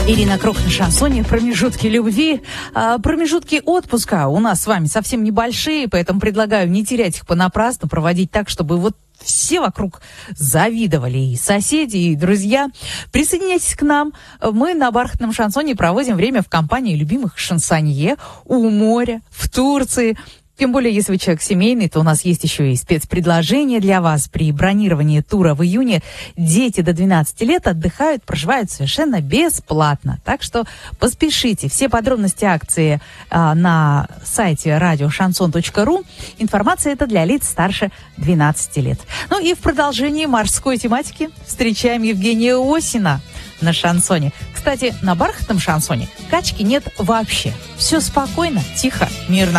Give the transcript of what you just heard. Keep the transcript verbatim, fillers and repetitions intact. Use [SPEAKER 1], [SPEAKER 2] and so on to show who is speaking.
[SPEAKER 1] Ирина Круг на шансоне. Промежутки любви, а, промежутки отпуска у нас с вами совсем небольшие, поэтому предлагаю не терять их понапрасну, проводить так, чтобы вот все вокруг завидовали, и соседи, и друзья. Присоединяйтесь к нам. Мы на бархатном шансоне проводим время в компании любимых шансонье у моря, в Турции. Тем более, если вы человек семейный, то у нас есть еще и спецпредложение для вас. При бронировании тура в июне дети до двенадцати лет отдыхают, проживают совершенно бесплатно. Так что поспешите. Все подробности акции а, на сайте радио шансон точка ру. Информация эта для лиц старше двенадцати лет. Ну и в продолжении морской тематики встречаем Евгения Осина на шансоне. Кстати, на бархатном шансоне качки нет вообще. Все спокойно, тихо, мирно.